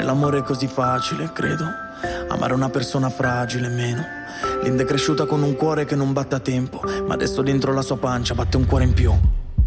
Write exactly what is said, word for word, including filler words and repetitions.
Poi l'amore è così facile, credo. Amare una persona fragile, meno. Linda è cresciuta con un cuore che non batte a tempo, ma adesso dentro la sua pancia batte un cuore in più.